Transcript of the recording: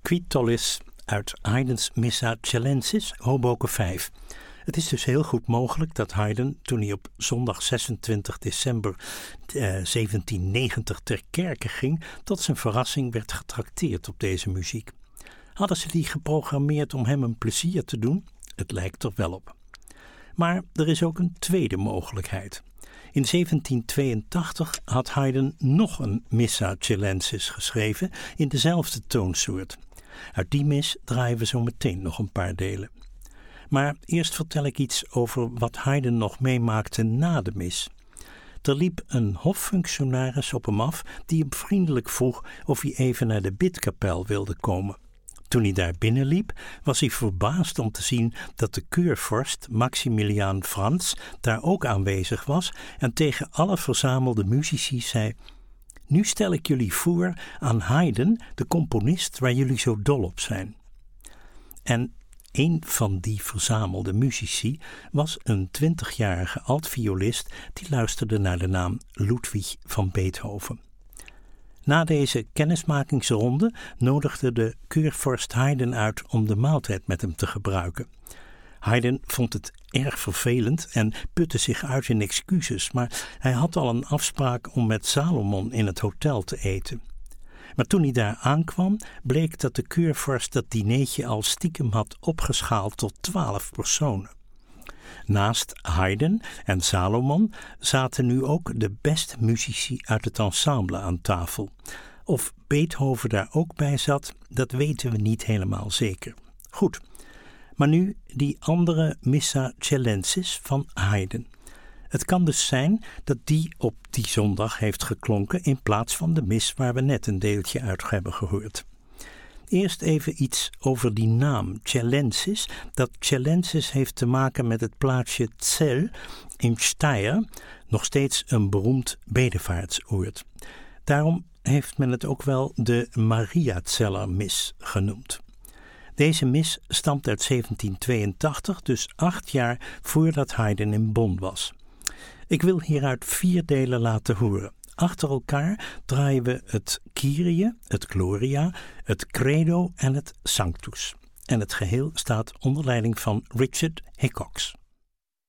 Qui tollis uit Haydn's Missa Cellensis, Hoboken 5. Het is dus heel goed mogelijk dat Haydn, toen hij op zondag 26 december 1790 ter kerke ging, tot zijn verrassing werd getrakteerd op deze muziek. Hadden ze die geprogrammeerd om hem een plezier te doen? Het lijkt er wel op. Maar er is ook een tweede mogelijkheid. In 1782 had Haydn nog een Missa Cellensis geschreven in dezelfde toonsoort. Uit die mis draaien we zo meteen nog een paar delen. Maar eerst vertel ik iets over wat Haydn nog meemaakte na de mis. Er liep een hoffunctionaris op hem af die hem vriendelijk vroeg of hij even naar de bidkapel wilde komen. Toen hij daar binnenliep, was hij verbaasd om te zien dat de keurvorst Maximiliaan Frans daar ook aanwezig was en tegen alle verzamelde muzici zei: "Nu stel ik jullie voor aan Haydn, de componist waar jullie zo dol op zijn." En een van die verzamelde muzici was een 20-jarige altviolist die luisterde naar de naam Ludwig van Beethoven. Na deze kennismakingsronde nodigde de keurvorst Haydn uit om de maaltijd met hem te gebruiken. Haydn vond het erg vervelend en putte zich uit in excuses, maar hij had al een afspraak om met Salomon in het hotel te eten. Maar toen hij daar aankwam, bleek dat de keurvorst dat dineetje al stiekem had opgeschaald tot 12 personen. Naast Haydn en Salomon zaten nu ook de beste muzici uit het ensemble aan tafel. Of Beethoven daar ook bij zat, dat weten we niet helemaal zeker. Goed, maar nu die andere Missa Cellensis van Haydn. Het kan dus zijn dat die op die zondag heeft geklonken in plaats van de mis waar we net een deeltje uit hebben gehoord. Eerst even iets over die naam, Cellensis. Dat Cellensis heeft te maken met het plaatsje Zell in Steyr, nog steeds een beroemd bedevaartsoord. Daarom heeft men het ook wel de Mariazellermis genoemd. Deze mis stamt uit 1782, dus 8 jaar voordat Haydn in Bonn was. Ik wil hieruit 4 delen laten horen. Achter elkaar draaien we het Kyrie, het Gloria, het Credo en het Sanctus. En het geheel staat onder leiding van Richard Hickox.